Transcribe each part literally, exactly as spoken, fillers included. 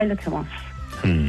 doğayla temas. Hmm.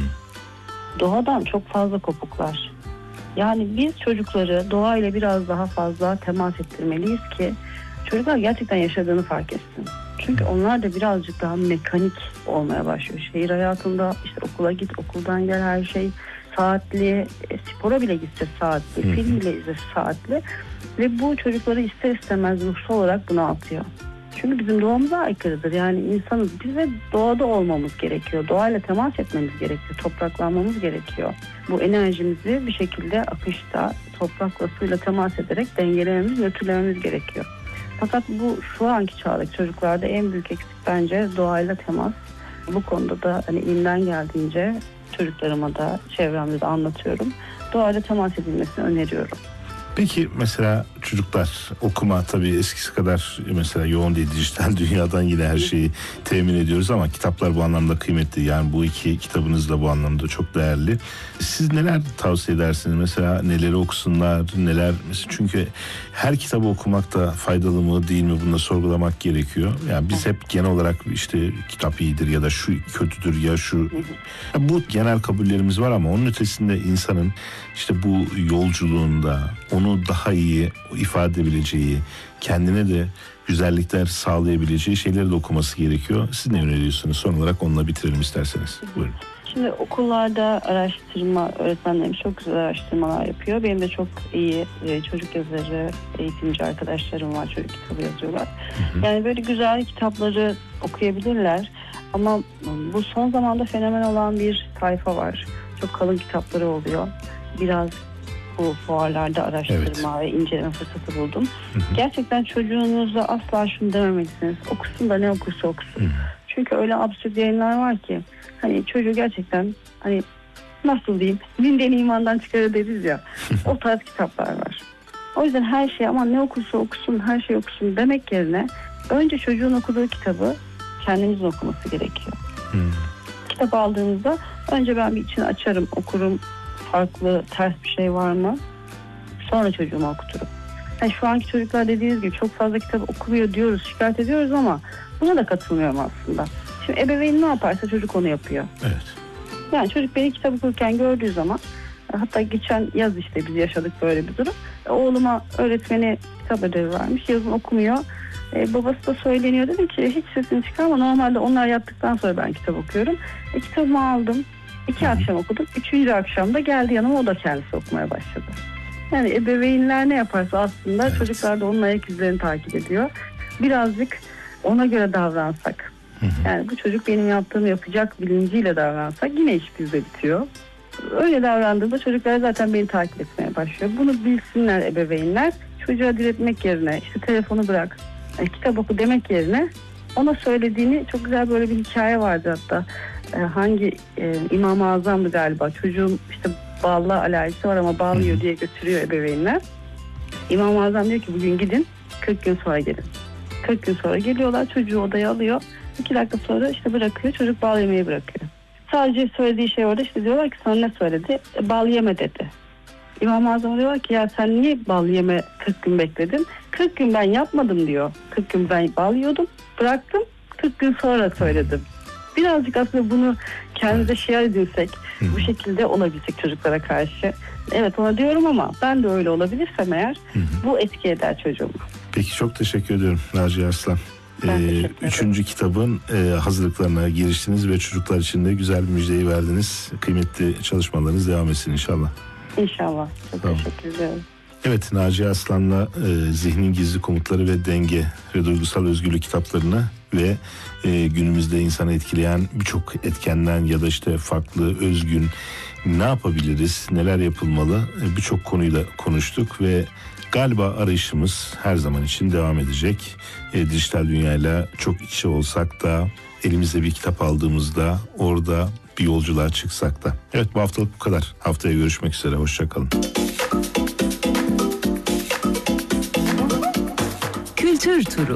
Doğadan çok fazla kopuklar. Yani biz çocukları doğayla biraz daha fazla temas ettirmeliyiz ki çocuklar gerçekten yaşadığını fark etsin. Çünkü onlar da birazcık daha mekanik olmaya başlıyor. Şehir hayatında işte okula git, okuldan gel, her şey saatli, e, spora bile gitse saatli, Hı-hı. film bile izlese saatli. Ve bu çocukları ister istemez ruhsal olarak bunaltıyor. Çünkü bizim doğamıza aykırıdır. Yani insanız. Biz de doğada olmamız gerekiyor. Doğayla temas etmemiz gerekiyor. Topraklanmamız gerekiyor. Bu enerjimizi bir şekilde akışta toprakla, suyla temas ederek dengelememiz, nötrlememiz gerekiyor. Fakat bu şu anki çağdaki çocuklarda en büyük eksik bence doğayla temas. Bu konuda da hani elimden geldiğince çocuklarıma da çevremde de anlatıyorum. Doğayla temas edilmesini öneriyorum. Peki mesela çocuklar okuma tabii eskisi kadar mesela yoğun değil, dijital dünyadan yine her şeyi temin ediyoruz ama kitaplar bu anlamda kıymetli. Yani bu iki kitabınız da bu anlamda çok değerli. Siz neler tavsiye edersiniz? Mesela neleri okusunlar, neler? Çünkü her kitabı okumak da faydalı mı değil mi bunu da sorgulamak gerekiyor. Yani biz hep genel olarak işte kitap iyidir ya da şu kötüdür ya şu. Bu genel kabullerimiz var ama onun ötesinde insanın işte bu yolculuğunda onu daha iyi ifade edebileceği, kendine de güzellikler sağlayabileceği şeyleri de okuması gerekiyor. Siz ne öneriyorsunuz? Son olarak onunla bitirelim isterseniz. Buyurun. Şimdi okullarda araştırma, öğretmenlerimiz çok güzel araştırmalar yapıyor. Benim de çok iyi çocuk yazarı, eğitimci arkadaşlarım var, çocuk kitabı yazıyorlar. Hı hı. Yani böyle güzel kitapları okuyabilirler. Ama bu son zamanda fenomen olan bir tayfa var. Çok kalın kitapları oluyor. Biraz bu fuarlarda araştırma evet. ve inceleme fırsatı buldum. Hı hı. Gerçekten çocuğunuza asla şunu dememelisiniz. Okusun da ne okursa okusun. Hı hı. Çünkü öyle absürt yayınlar var ki hani çocuğu gerçekten hani nasıl diyeyim dinden imandan çıkarır deriz ya. O tarz kitaplar var. O yüzden her şey ama ne okursa okusun, her şey okusun demek yerine önce çocuğun okuduğu kitabı kendinizin okuması gerekiyor. Hı. Kitap aldığınızda önce ben bir içini açarım, okurum. Farklı, ters bir şey var mı? Sonra çocuğuma okuturum. Yani şu anki çocuklar dediğiniz gibi çok fazla kitap okumuyor diyoruz, şikayet ediyoruz ama buna da katılmıyorum aslında. Şimdi ebeveyn ne yaparsa çocuk onu yapıyor. Evet. Yani çocuk beni kitap okurken gördüğü zaman, hatta geçen yaz işte biz yaşadık böyle bir durum. Oğluma öğretmeni kitap ödevi vermiş, yazın okumuyor. Ee, babası da söyleniyor, dedim ki hiç sesini çıkarma, normalde onlar yattıktan sonra ben kitap okuyorum. E, kitabımı aldım. İki akşam okudum. Üçüncü akşamda geldi yanıma, o da kendisi okumaya başladı. Yani ebeveynler ne yaparsa aslında evet. çocuklar da onun ayak izlerini takip ediyor. Birazcık ona göre davransak. Hı hı. Yani bu çocuk benim yaptığımı yapacak bilinciyle davransak yine iş bizde bitiyor. Öyle davrandığında çocuklar zaten beni takip etmeye başlıyor. Bunu bilsinler ebeveynler. Çocuğa diretmek yerine işte telefonu bırak, yani kitap oku demek yerine ona söylediğini, çok güzel böyle bir hikaye vardı hatta. Hangi e, İmam-ı Azam'dı galiba, çocuğun işte balla alerjisi var ama bal yiyor diye götürüyor ebeveynler. İmam-ı Azam diyor ki bugün gidin, kırk gün sonra gelin. kırk gün sonra geliyorlar, çocuğu odaya alıyor, iki dakika sonra işte bırakıyor, çocuk bal yemeyi bırakıyor. Sadece söylediği şey orada işte diyorlar ki sana ne söyledi? E, bal yeme dedi. İmam-ı Azam diyor ki ya sen niye bal yeme kırk gün bekledin? kırk gün ben yapmadım diyor. kırk gün ben bal yiyordum, bıraktım, kırk gün sonra söyledim. Birazcık aslında bunu kendimize şiar edinsek, Hı. bu şekilde olabilsek çocuklara karşı. Evet ona diyorum ama ben de öyle olabilirsem eğer Hı. bu etki eder çocuğuma. Peki çok teşekkür ediyorum Naciye Arslan. Ee, üçüncü kitabın e, hazırlıklarına giriştiniz ve çocuklar için de güzel bir müjdeyi verdiniz. Kıymetli çalışmalarınız devam etsin inşallah. İnşallah. Çok tamam. teşekkür ederim. Evet, Naciye Arslan'la e, Zihnin Gizli Komutları ve Denge ve Duygusal Özgürlük kitaplarını ve e, günümüzde insanı etkileyen birçok etkenden ya da işte farklı, özgün ne yapabiliriz, neler yapılmalı e, birçok konuyu da konuştuk ve galiba arayışımız her zaman için devam edecek. E, dijital dünyayla çok iç içe olsak da, elimizde bir kitap aldığımızda orada bir yolculuğa çıksak da. Evet, bu haftalık bu kadar. Haftaya görüşmek üzere, hoşçakalın. Kültür Turu.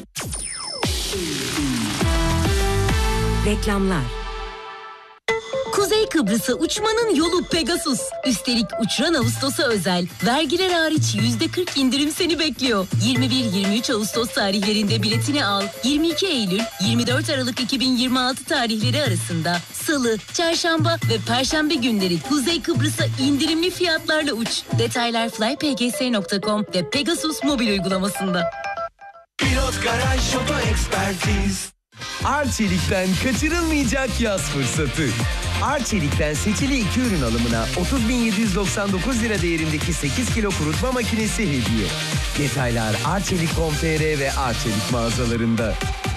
Reklamlar. Kuzey Kıbrıs'a uçmanın yolu Pegasus. Üstelik uçuran Ağustos'a özel vergiler hariç yüzde kırk indirim seni bekliyor. yirmi bir yirmi üç Ağustos tarihlerinde biletini al. yirmi iki Eylül yirmi dört Aralık iki bin yirmi altı tarihleri arasında Salı, Çarşamba ve Perşembe günleri Kuzey Kıbrıs'a indirimli fiyatlarla uç. Detaylar fly p g s nokta com ve Pegasus mobil uygulamasında. Pilot Garaj Şoto Ekspertiz. Arçelik'ten kaçırılmayacak yaz fırsatı. Arçelik'ten seçili iki ürün alımına otuz bin yedi yüz doksan dokuz lira değerindeki sekiz kilo kurutma makinesi hediye. Detaylar arçelik nokta com nokta t r ve Arçelik mağazalarında.